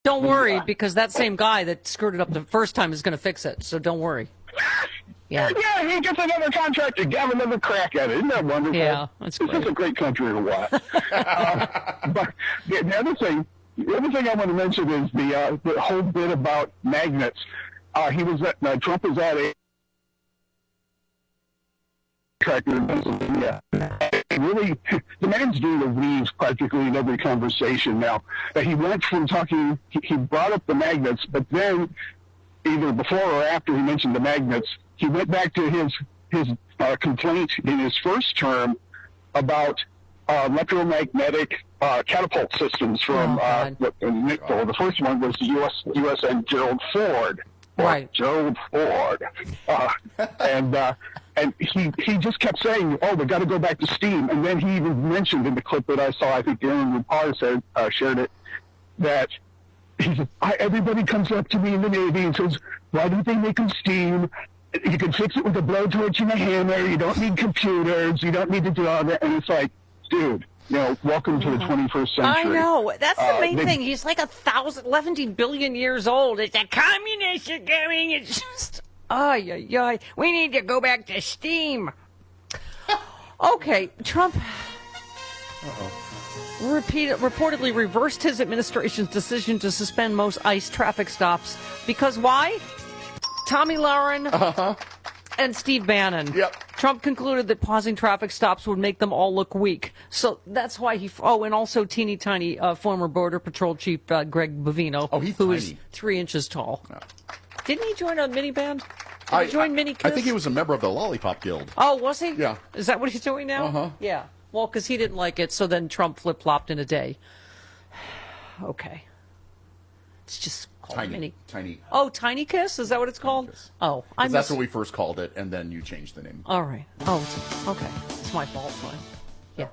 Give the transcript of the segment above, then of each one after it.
Don't worry, because that same guy that screwed it up the first time is going to fix it, so don't worry. Yeah, he gets another contract to have another crack at it. Isn't that wonderful? Yeah, that's great. This is a great country to watch. But the other thing I want to mention is the whole bit about magnets. Trump was at a contractor in Pennsylvania. Really, the man's doing the weaves practically in every conversation now. He went from talking, he brought up the magnets, but then either before or after he mentioned the magnets, he went back to his complaint in his first term about electromagnetic catapult systems from the first one was USN Gerald Ford. Right. Gerald Ford. And he just kept saying, we got to go back to steam. And then he even mentioned in the clip that I saw, I think Aaron Rupar shared it, that he said, everybody comes up to me in the Navy and says, why don't they make them steam? You can fix it with a blowtorch and a hammer. You don't need computers. You don't need to do all that. And it's like, dude, welcome to the 21st century. I know. That's the main thing. He's like 11 billion years old. It's the communists are coming. It's just, we need to go back to steam. Okay, Trump reportedly reversed his administration's decision to suspend most ICE traffic stops. Because why? Tomi Lahren and Steve Bannon. Yep. Trump concluded that pausing traffic stops would make them all look weak. So that's why and also teeny tiny former Border Patrol Chief Greg Bovino, he's who tiny. is 3 inches tall. No. Didn't he join a mini band? Did he join Mini Kiss? I think he was a member of the Lollipop Guild. Oh, was he? Yeah. Is that what he's doing now? Uh-huh. Yeah. Well, because he didn't like it, so then Trump flip-flopped in a day. Okay. It's just called Tiny. Oh, Tiny Kiss? Is that what it's called? Kiss. Oh, that's what we first called it, and then you changed the name. All right. Oh, okay. It's my fault. Fine. Yeah.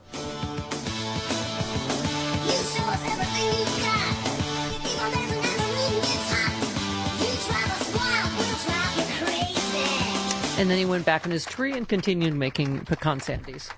You show us everything you got. You keep on dancing and the room gets hot. You drive us wild, we'll drive you crazy. And then he went back in his tree and continued making pecan sandies.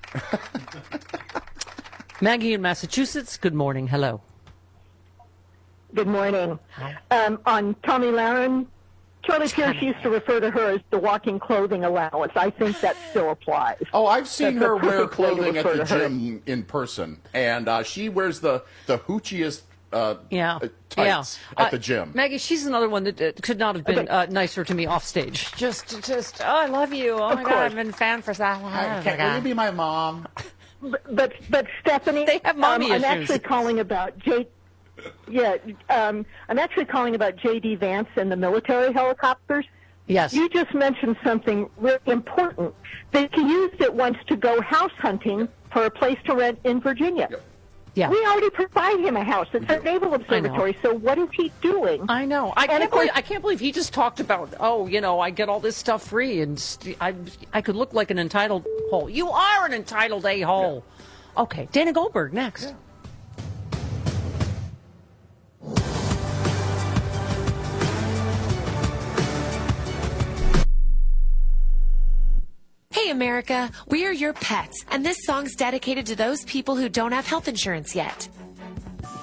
Maggie in Massachusetts, good morning. Hello. Good morning. On Tomi Lahren, Charlie Pierce used to refer to her as the walking clothing allowance. I think that still applies. Oh, I've seen That's her a wear perfect way to clothing at refer the to her. gym in person, and she wears the hoochiest tights at the gym. Maggie, she's another one that could not have been nicer to me off stage. Just, I love you. Oh, my God, I've been a fan for so long. Will you be my mom? But Stephanie, They have mommy I'm issues. actually calling about I'm actually calling about J.D. Vance and the military helicopters. Yes. You just mentioned something really important. That he used it once to go house hunting for a place to rent in Virginia. Yep. Yeah. We already provide him a house. It's a naval observatory. So what is he doing? I know. I can't believe he just talked about, I get all this stuff free, and I could look like an entitled hole. You are an entitled a-hole. Yeah. Okay. Dana Goldberg, next. Yeah. Hey America, we are your pets, and this song's dedicated to those people who don't have health insurance yet.